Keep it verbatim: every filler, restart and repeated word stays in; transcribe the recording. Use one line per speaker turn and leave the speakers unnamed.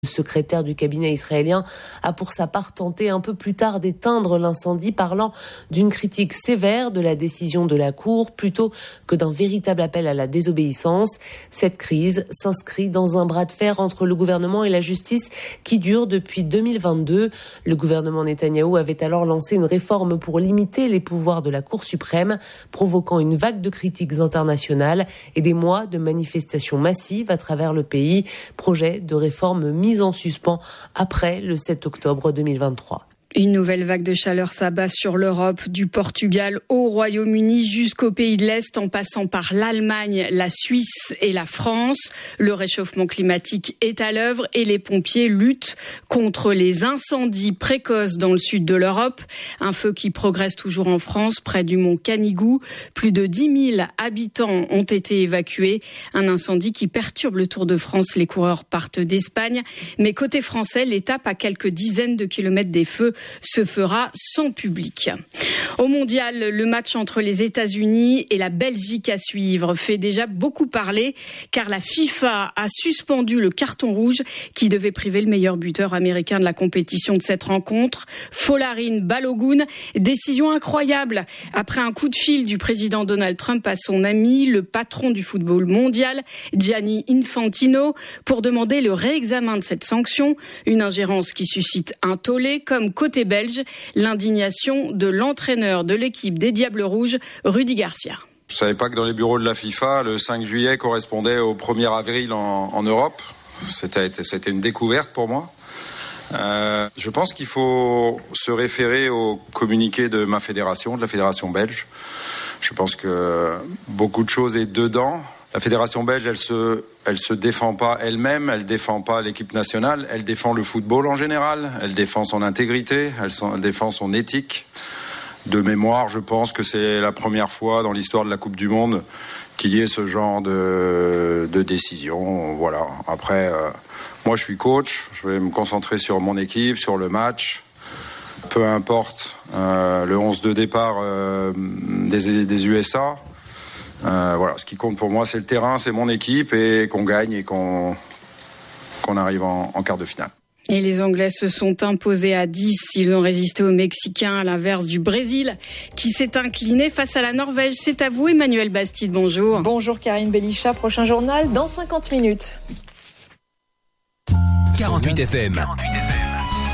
Le secrétaire du cabinet israélien a pour sa part tenté un peu plus tard d'éteindre l'incendie, parlant d'une critique sévère de la décision de la Cour plutôt que d'un véritable appel à la désobéissance. Cette crise s'inscrit dans un bras de fer entre le gouvernement et la justice qui dure depuis deux mille vingt-deux. Le gouvernement Netanyahou avait alors lancé une réforme pour limiter les pouvoirs de la Cour suprême, provoquant une vague de critiques internationales et des mois de manifestations massives à travers le pays. Projet de réforme mis en suspens après le sept octobre deux mille vingt-trois.
Une nouvelle vague de chaleur s'abat sur l'Europe, du Portugal au Royaume-Uni jusqu'aux pays de l'Est, en passant par l'Allemagne, la Suisse et la France. Le réchauffement climatique est à l'œuvre et les pompiers luttent contre les incendies précoces dans le sud de l'Europe. Un feu qui progresse toujours en France, près du mont Canigou. Plus de dix mille habitants ont été évacués. Un incendie qui perturbe le Tour de France. Les coureurs partent d'Espagne. Mais côté français, l'étape à quelques dizaines de kilomètres des feux se fera sans public. Au mondial, le match entre les États-Unis et la Belgique à suivre fait déjà beaucoup parler car la FIFA a suspendu le carton rouge qui devait priver le meilleur buteur américain de la compétition de cette rencontre, Folarin Balogun. Décision incroyable après un coup de fil du président Donald Trump à son ami, le patron du football mondial, Gianni Infantino, pour demander le réexamen de cette sanction, une ingérence qui suscite un tollé comme côté Côté belge, l'indignation de l'entraîneur de l'équipe des Diables Rouges, Rudy Garcia.
Je ne savais pas que dans les bureaux de la FIFA, le cinq juillet correspondait au premier avril en, en Europe. C'était, c'était une découverte pour moi. Euh, je pense qu'il faut se référer au communiqué de ma fédération, de la fédération belge. Je pense que beaucoup de choses est dedans. La fédération belge, elle se, elle se défend pas elle-même, elle défend pas l'équipe nationale, elle défend le football en général, elle défend son intégrité, elle, elle défend son éthique. De mémoire, je pense que c'est la première fois dans l'histoire de la Coupe du Monde qu'il y ait ce genre de, de décision. Voilà. Après, euh, moi, je suis coach, je vais me concentrer sur mon équipe, sur le match. Peu importe euh, le onze de départ euh, des, des U S A. Euh, voilà, ce qui compte pour moi, c'est le terrain, c'est mon équipe et qu'on gagne et qu'on, qu'on arrive en, en quart de finale.
Et les Anglais se sont imposés à dix. Ils ont résisté aux Mexicains à l'inverse du Brésil qui s'est incliné face à la Norvège. C'est à vous, Emmanuel Bastide. Bonjour.
Bonjour, Karine Belichat. Prochain journal dans cinquante minutes.
quarante-huit F M.